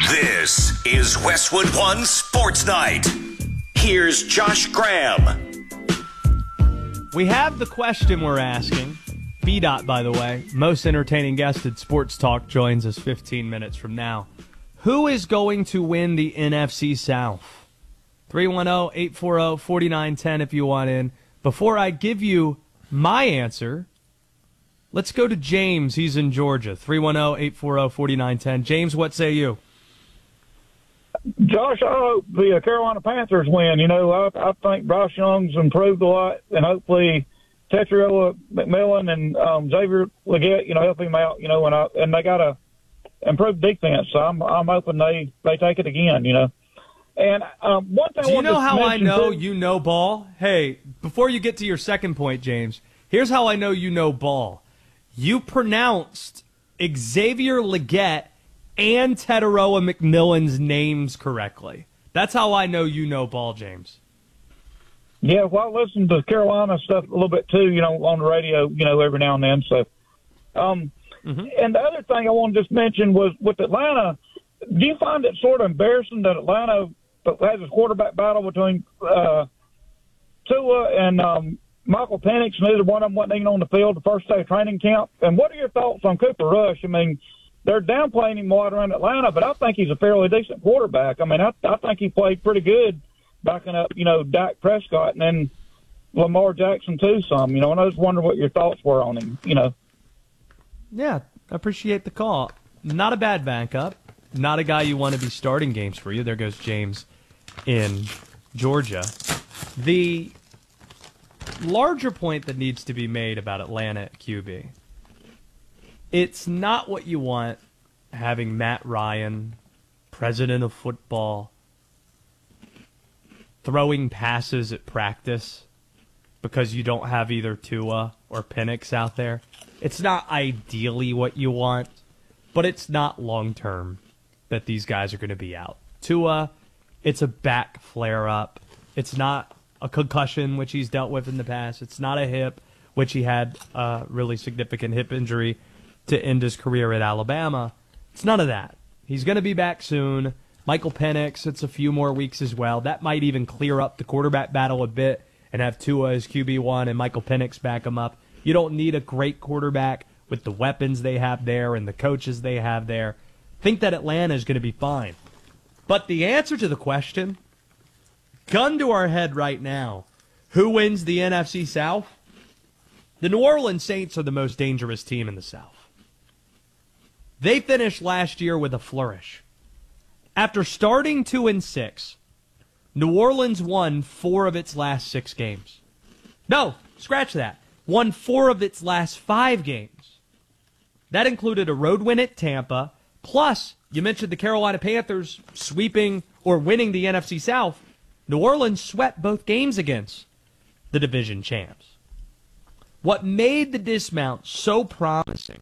This is Westwood One Sports Night. Here's Josh Graham. We have the question we're asking. B-Dot, by the way, most entertaining guest at Sports Talk, joins us 15 minutes from now. Who is going to win the NFC South? 310-840-4910 if you want in. Before I give you my answer, let's go to James. He's in Georgia. 310-840-4910. James, what say you? Josh, I hope the Carolina Panthers win. You know, I think Bryce Young's improved a lot, and hopefully Tetriola McMillan and Xavier Legette, help him out, and they got a improved defense. So I'm hoping they take it again, And one thing do you know how I know too, you know ball? Hey, before you get to your second point, James, here's how I know you know ball. You pronounced Xavier Legette and Teteroa McMillan's names correctly. That's how I know you know ball, James. Yeah, well, I listen to Carolina stuff a little bit too, on the radio, every now and then. So, and the other thing I want to just mention was with Atlanta, do you find it sort of embarrassing that Atlanta has a quarterback battle between Tua and Michael Penix, neither one of them wasn't even on the field the first day of training camp? And what are your thoughts on Cooper Rush? I mean, they're downplaying him a lot around Atlanta, but I think he's a fairly decent quarterback. I mean, I think he played pretty good backing up, Dak Prescott and then Lamar Jackson too some, and I was wondering what your thoughts were on him, Yeah, I appreciate the call. Not a bad backup. Not a guy you want to be starting games for you. There goes James in Georgia. The larger point that needs to be made about Atlanta at QB, it's not what you want having Matt Ryan, president of football, throwing passes at practice because you don't have either Tua or Penix out there. It's not ideally what you want, but it's not long-term that these guys are going to be out. Tua, it's a back flare-up. It's not a concussion, which he's dealt with in the past. It's not a hip, which he had a really significant hip injury to end his career at Alabama. It's none of that. He's going to be back soon. Michael Penix, it's a few more weeks as well. That might even clear up the quarterback battle a bit and have Tua as QB1 and Michael Penix back him up. You don't need a great quarterback with the weapons they have there and the coaches they have there. Think that Atlanta is going to be fine. But the answer to the question, gun to our head right now, who wins the NFC South? The New Orleans Saints are the most dangerous team in the South. They finished last year with a flourish. After starting 2-6, New Orleans won 4 of its last 6 games. No, scratch that. Won 4 of its last 5 games. That included a road win at Tampa, plus, you mentioned the Carolina Panthers sweeping or winning the NFC South. New Orleans swept both games against the division champs. What made the dismount so promising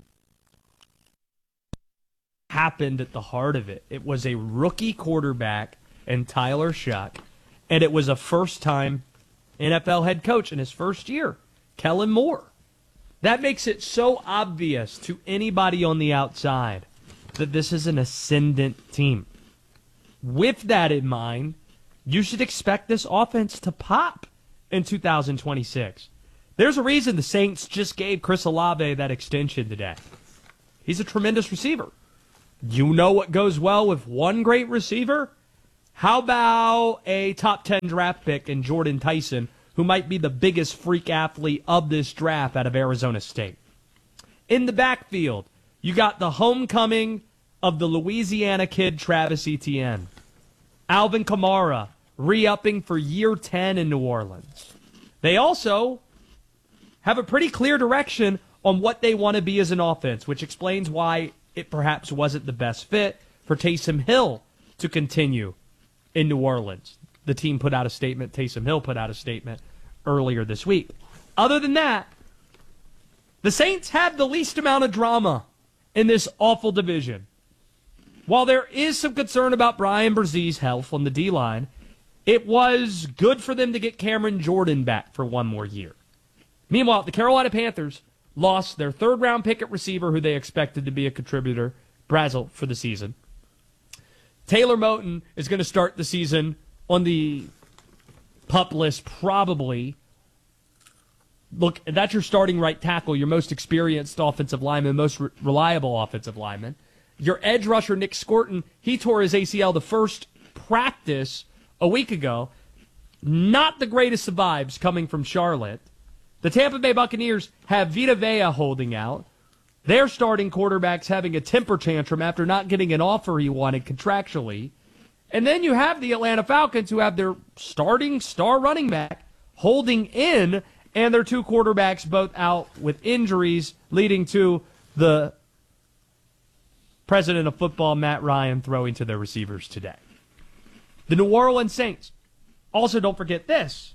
happened at the heart of it. It was a rookie quarterback in Tyler Shuck, and it was a first-time NFL head coach in his first year, Kellen Moore. That makes it so obvious to anybody on the outside that this is an ascendant team. With that in mind, you should expect this offense to pop in 2026. There's a reason the Saints just gave Chris Olave that extension today. He's a tremendous receiver. You know what goes well with one great receiver? How about a top 10 draft pick in Jordan Tyson, who might be the biggest freak athlete of this draft out of Arizona State? In the backfield, you got the homecoming of the Louisiana kid, Travis Etienne. Alvin Kamara, re-upping for year 10 in New Orleans. They also have a pretty clear direction on what they want to be as an offense, which explains why it perhaps wasn't the best fit for Taysom Hill to continue in New Orleans. The team put out a statement, Taysom Hill put out a statement earlier this week. Other than that, the Saints have the least amount of drama in this awful division. While there is some concern about Brian Brzez's health on the D-line, it was good for them to get Cameron Jordan back for one more year. Meanwhile, the Carolina Panthers lost their third-round pick at receiver, who they expected to be a contributor, Brazel, for the season. Taylor Moton is going to start the season on the PUP list probably. Look, that's your starting right tackle, your most experienced offensive lineman, most reliable offensive lineman. Your edge rusher, Nick Scorton, he tore his ACL the first practice a week ago. Not the greatest of vibes coming from Charlotte. The Tampa Bay Buccaneers have Vita Vea holding out. Their starting quarterback's having a temper tantrum after not getting an offer he wanted contractually. And then you have the Atlanta Falcons, who have their starting star running back holding in, and their two quarterbacks both out with injuries, leading to the president of football, Matt Ryan, throwing to their receivers today. The New Orleans Saints. Also, don't forget this.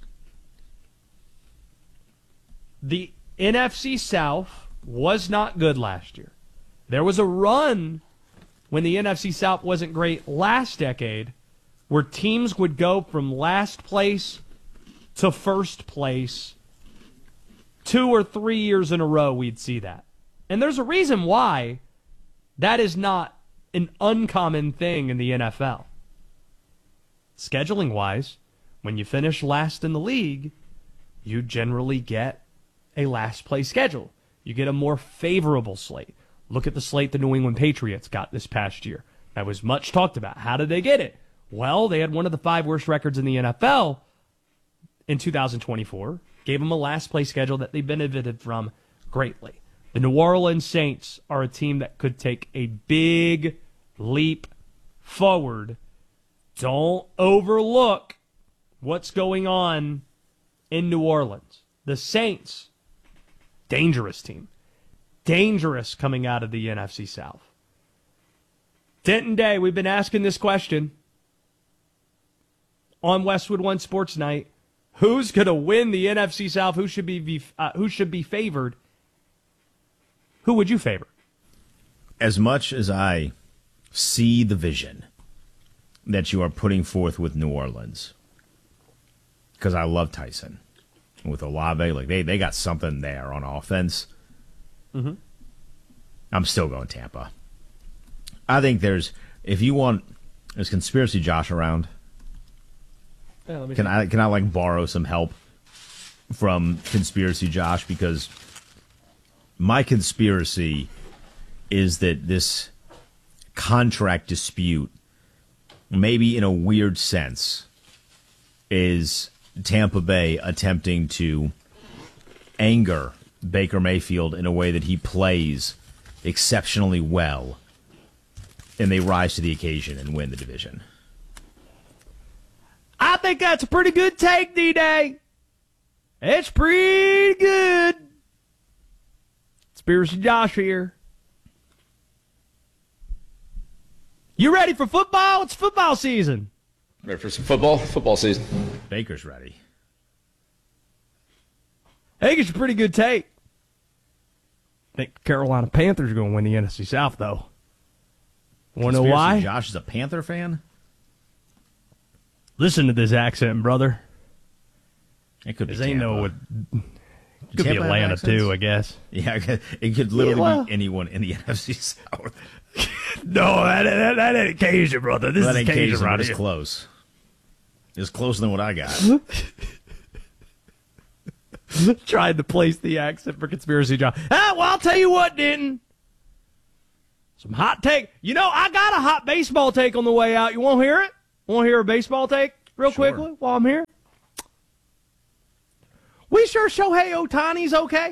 The NFC South was not good last year. There was a run when the NFC South wasn't great last decade where teams would go from last place to first place 2 or 3 years in a row. We'd see that. And there's a reason why that is not an uncommon thing in the NFL. Scheduling-wise, when you finish last in the league, you generally get a last-place schedule. You get a more favorable slate. Look at the slate the New England Patriots got this past year. That was much talked about. How did they get it? Well, they had one of the 5 worst records in the NFL in 2024. Gave them a last-place schedule that they benefited from greatly. The New Orleans Saints are a team that could take a big leap forward. Don't overlook what's going on in New Orleans. The Saints, dangerous team. Dangerous coming out of the NFC South. Denton Day, we've been asking this question on Westwood One Sports Night. Who's going to win the NFC South? Who should be favored? Who would you favor? As much as I see the vision that you are putting forth with New Orleans, because I love Tyson. With Olave, like they got something there on offense. Mm-hmm. I'm still going Tampa. I think there's Conspiracy Josh around. Yeah, can I like borrow some help from Conspiracy Josh? Because my conspiracy is that this contract dispute, maybe in a weird sense, is Tampa Bay attempting to anger Baker Mayfield in a way that he plays exceptionally well, and they rise to the occasion and win the division. I think that's a pretty good take, D-Day. It's pretty good. Conspiracy Josh here. You ready for football? It's football season. Ready for some football season. Baker's ready. I think it's a pretty good take. I think the Carolina Panthers are going to win the NFC South, though. Want to know why? Josh is a Panther fan? Listen to this accent, brother. It could be They Tampa. know it could be Atlanta, too, I guess. Yeah, it could literally be anyone in the NFC South. No, that ain't Cajun, brother. This That is ain't Cajun right It's here. close. It's closer than what I got. Tried to place the accent for Conspiracy John. Well, I'll tell you what, Denton. Some hot take. You know, I got a hot baseball take on the way out. You want to hear it? Want to hear a baseball take real Sure. quickly while I'm here? We sure Shohei Ohtani's okay?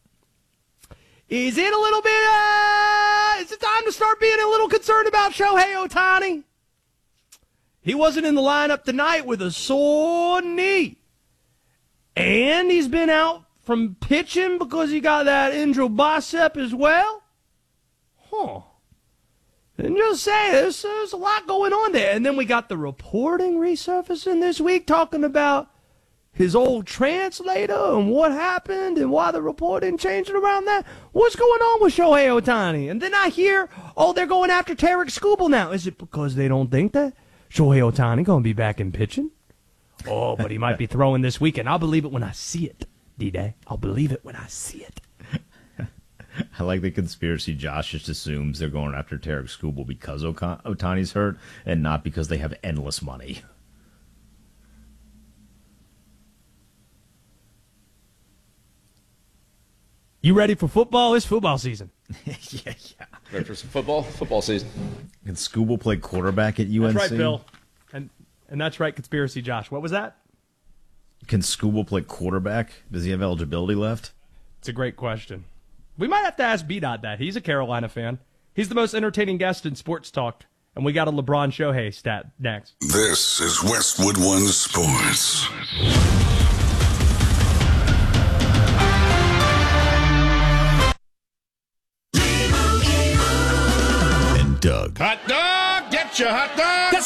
Is it a little bit, is it time to start being a little concerned about Shohei Ohtani? He wasn't in the lineup tonight with a sore knee. And he's been out from pitching because he got that injured bicep as well. Huh. And just say, there's a lot going on there. And then we got the reporting resurfacing this week talking about his old translator and what happened and why the reporting changed around that. What's going on with Shohei Ohtani? And then I hear, they're going after Tarek Skubal now. Is it because they don't think that Shohei Ohtani going to be back in pitching? Oh, but he might be throwing this weekend. I'll believe it when I see it, D-Day. I'll believe it when I see it. I like the conspiracy. Josh just assumes they're going after Tarek Skubal because Ohtani's hurt and not because they have endless money. You ready for football? It's football season. yeah. Ready for some football season. Can Skubal play quarterback at UNC? That's right, Bill. And that's right, conspiracy Josh. What was that? Can Skubal play quarterback? Does he have eligibility left? It's a great question. We might have to ask B-Dot that. He's a Carolina fan. He's the most entertaining guest in sports talk. And we got a LeBron Shohei stat next. This is Westwood One Sports. Doug. Hot dog! Get your hot dog!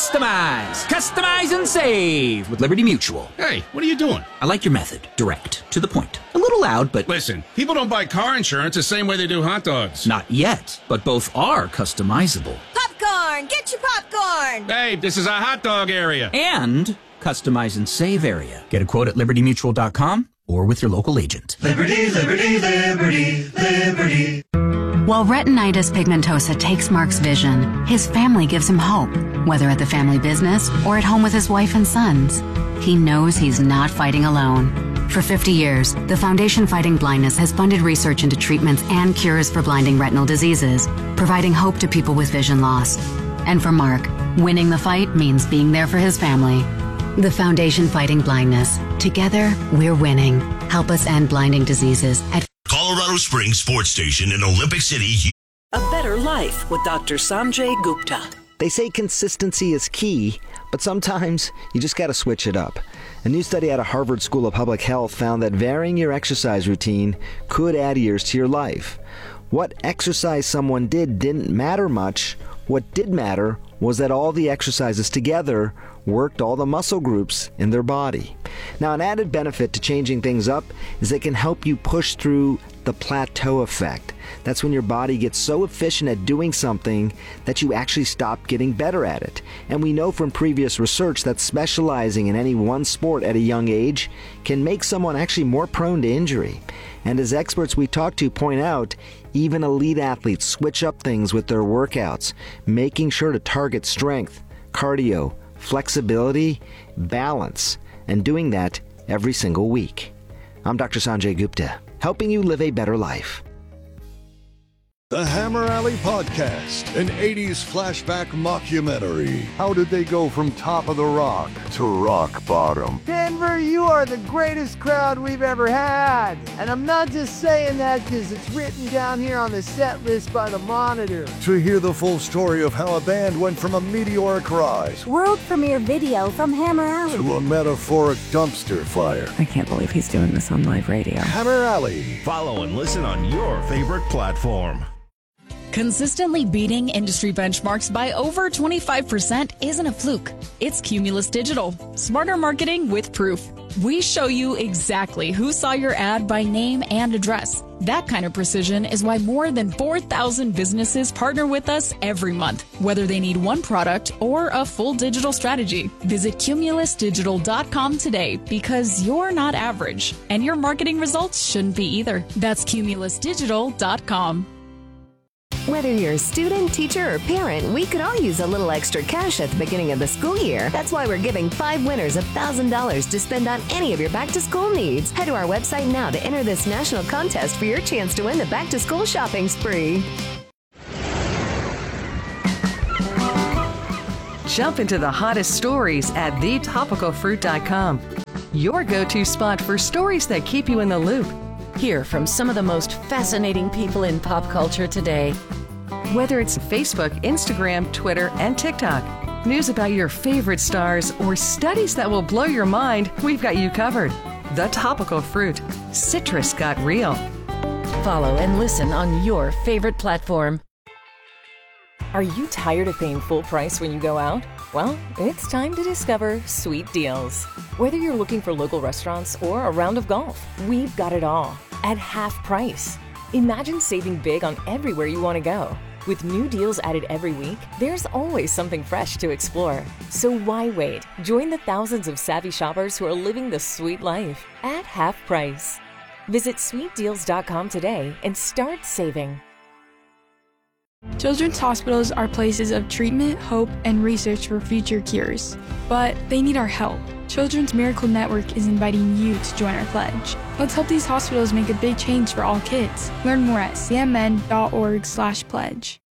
Customize and save with Liberty Mutual. Hey, what are you doing? I like your method. Direct, to the point. A little loud, but... Listen, people don't buy car insurance the same way they do hot dogs. Not yet, but both are customizable. Popcorn! Get your popcorn! Hey, this is a hot dog area. And customize and save area. Get a quote at libertymutual.com or with your local agent. Liberty, liberty, liberty, liberty. While retinitis pigmentosa takes Mark's vision, his family gives him hope, whether at the family business or at home with his wife and sons. He knows he's not fighting alone. For 50 years, the Foundation Fighting Blindness has funded research into treatments and cures for blinding retinal diseases, providing hope to people with vision loss. And for Mark, winning the fight means being there for his family. The Foundation Fighting Blindness. Together, we're winning. Help us end blinding diseases at Colorado Springs Sports Station in Olympic City. A better life with Dr. Sanjay Gupta. They say consistency is key, but sometimes you just got to switch it up. A new study out of Harvard School of Public Health found that varying your exercise routine could add years to your life. What exercise someone did didn't matter much. What did matter was that all the exercises together worked all the muscle groups in their body. Now, an added benefit to changing things up is it can help you push through the plateau effect. That's when your body gets so efficient at doing something that you actually stop getting better at it. And we know from previous research that specializing in any one sport at a young age can make someone actually more prone to injury. And as experts we talk to point out, even elite athletes switch up things with their workouts, making sure to target strength, cardio, flexibility, balance, and doing that every single week. I'm Dr. Sanjay Gupta, helping you live a better life. The Hammer Alley Podcast, an 80s flashback mockumentary. How did they go from top of the rock to rock bottom? Denver, you are the greatest crowd we've ever had. And I'm not just saying that because it's written down here on the set list by the Monitor. To hear the full story of how a band went from a meteoric rise, world premiere video from Hammer Alley, to a metaphoric dumpster fire. I can't believe he's doing this on live radio. Hammer Alley. Follow and listen on your favorite platform. Consistently beating industry benchmarks by over 25% isn't a fluke. It's Cumulus Digital. Smarter marketing with proof. We show you exactly who saw your ad by name and address. That kind of precision is why more than 4,000 businesses partner with us every month, whether they need one product or a full digital strategy. Visit cumulusdigital.com today because you're not average, and your marketing results shouldn't be either. That's cumulusdigital.com. Whether you're a student, teacher, or parent, we could all use a little extra cash at the beginning of the school year. That's why we're giving 5 winners $1,000 to spend on any of your back-to-school needs. Head to our website now to enter this national contest for your chance to win the back-to-school shopping spree. Jump into the hottest stories at thetopicalfruit.com. Your go-to spot for stories that keep you in the loop. Hear from some of the most fascinating people in pop culture today. Whether it's Facebook, Instagram, Twitter, and TikTok, news about your favorite stars, or studies that will blow your mind, we've got you covered. The Topical Fruit. Citrus got real. Follow and listen on your favorite platform. Are you tired of paying full price when you go out? Well, it's time to discover Sweet Deals. Whether you're looking for local restaurants or a round of golf, we've got it all at half price. Imagine saving big on everywhere you want to go. With new deals added every week, there's always something fresh to explore. So why wait? Join the thousands of savvy shoppers who are living the sweet life at half price. Visit sweetdeals.com today and start saving. Children's hospitals are places of treatment, hope, and research for future cures. But they need our help. Children's Miracle Network is inviting you to join our pledge. Let's help these hospitals make a big change for all kids. Learn more at cmn.org/pledge.